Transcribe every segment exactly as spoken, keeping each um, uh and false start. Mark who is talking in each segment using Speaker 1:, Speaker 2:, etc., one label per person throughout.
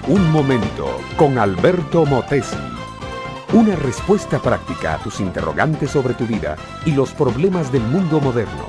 Speaker 1: Un momento con Alberto Motesi. Una respuesta práctica a tus interrogantes sobre tu vida y los problemas del mundo moderno.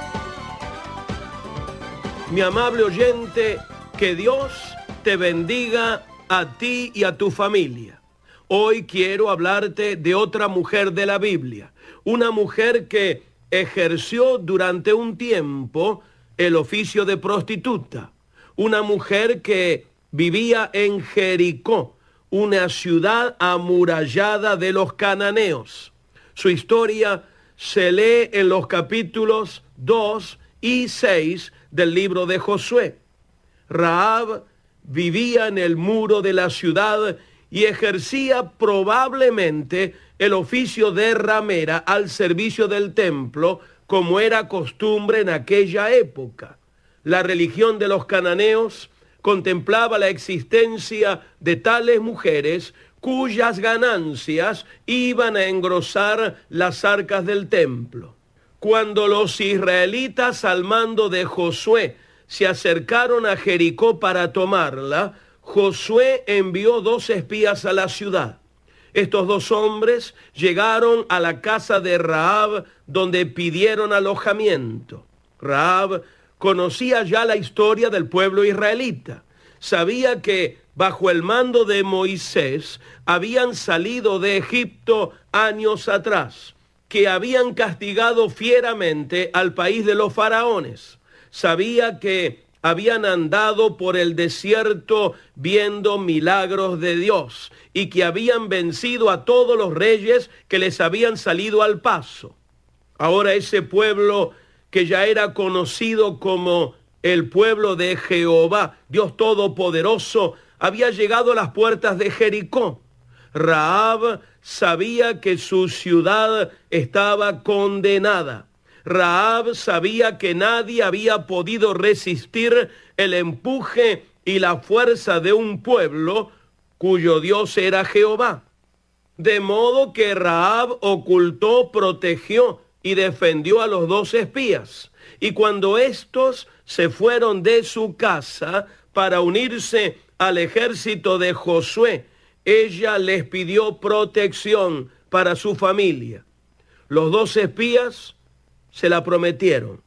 Speaker 2: Mi amable oyente, que Dios te bendiga a ti y a tu familia. Hoy quiero hablarte de otra mujer de la Biblia, una mujer que ejerció durante un tiempo el oficio de prostituta, una mujer que vivía en Jericó, una ciudad amurallada de los cananeos. Su historia se lee en los capítulos dos y seis del libro de Josué. Rahab vivía en el muro de la ciudad y ejercía probablemente el oficio de ramera al servicio del templo, como era costumbre en aquella época. La religión de los cananeos contemplaba la existencia de tales mujeres cuyas ganancias iban a engrosar las arcas del templo. Cuando los israelitas al mando de Josué se acercaron a Jericó para tomarla, Josué envió dos espías a la ciudad. Estos dos hombres llegaron a la casa de Rahab, donde pidieron alojamiento. Rahab conocía ya la historia del pueblo israelita. Sabía que bajo el mando de Moisés habían salido de Egipto años atrás, que habían castigado fieramente al país de los faraones. Sabía que habían andado por el desierto viendo milagros de Dios y que habían vencido a todos los reyes que les habían salido al paso. Ahora ese pueblo que ya era conocido como el pueblo de Jehová, Dios Todopoderoso, había llegado a las puertas de Jericó. Rahab sabía que su ciudad estaba condenada. Rahab sabía que nadie había podido resistir el empuje y la fuerza de un pueblo cuyo Dios era Jehová. De modo que Rahab ocultó, protegió y defendió a los dos espías. Y cuando estos se fueron de su casa para unirse al ejército de Josué, ella les pidió protección para su familia. Los dos espías se la prometieron.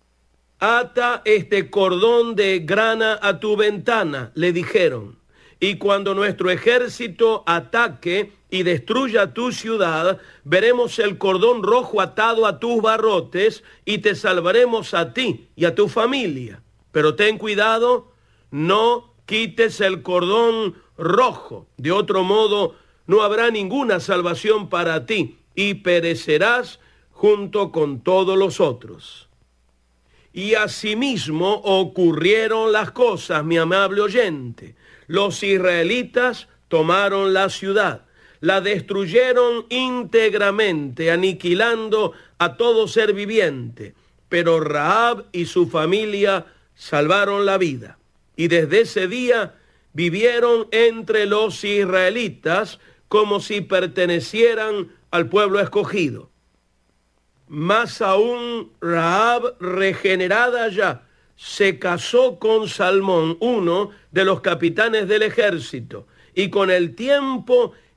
Speaker 2: Ata este cordón de grana a tu ventana, le dijeron, y cuando nuestro ejército ataque y destruya tu ciudad, veremos el cordón rojo atado a tus barrotes y te salvaremos a ti y a tu familia. Pero ten cuidado, no quites el cordón rojo. De otro modo, no habrá ninguna salvación para ti y perecerás junto con todos los otros. Y asimismo ocurrieron las cosas, mi amable oyente. Los israelitas tomaron la ciudad, la destruyeron íntegramente, aniquilando a todo ser viviente. Pero Rahab y su familia salvaron la vida. Y desde ese día vivieron entre los israelitas como si pertenecieran al pueblo escogido. Más aún, Rahab, regenerada ya, se casó con Salmón, uno de los capitanes del ejército, y con el tiempo